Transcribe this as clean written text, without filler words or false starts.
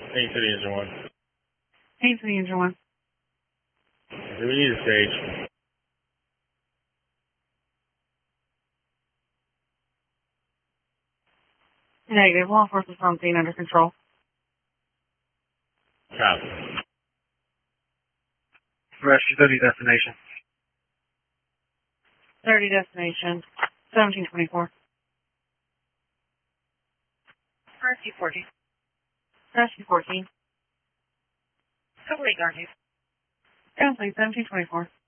Hey, City Engine 1. Hey, City Engine 1. Do we need a stage? Negative. Law enforcement on scene under control. Copy. Rescue 30 destination. 30 destination. 1724. Rescue 14. Rescue 14. Couple 8 guard, please. Counseling 1724.